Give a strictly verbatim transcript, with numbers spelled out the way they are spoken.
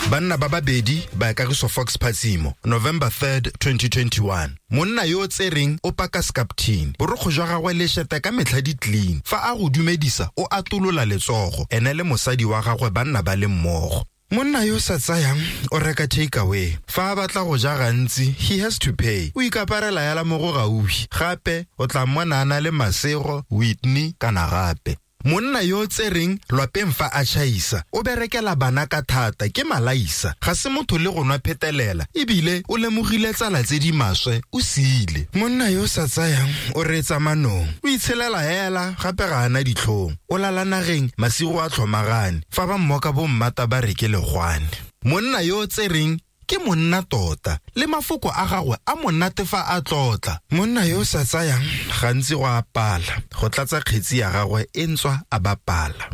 Banna ba babedi ba Kagiso Fox Phatsimo, November third, twenty twenty-one. Monna yo tsereng o paka skaptin. Borokgo jwa gagwe le sheta ka metlha di clean. Fa a go dumedisa o atolola letsogo. Ene le mosadi wa gagwe banna ba le mmogo. Monna yo sa tsayang o reka takeaway. Fa a batla go ja gantsi, he has to pay. O ikaparela ya la mo go gaufi. Gape o tla mmona ana le Masego, Whitney kana gape. Monna yo tsereng lwapeng fa a tšhaisa o berekela bana ka thata ke malaisa ga se motho le go nwa phetelela ebile o lemogile tsala tse di maswe o siile. Monna yo sa tsayang o reetsa manong o itshelela hela gape ga ana ditlhong o lala nageng masigo a tlhomagane fa ba mmoka bo mmata ba reke legwane. Monna yo tsereng ke monna tota le mafoko a gagwe a monate fa a tlotla. Monna yo sa tsayang gantsi go a pala go tlatsa kgetsi ya gagwe e ntswa a bapala.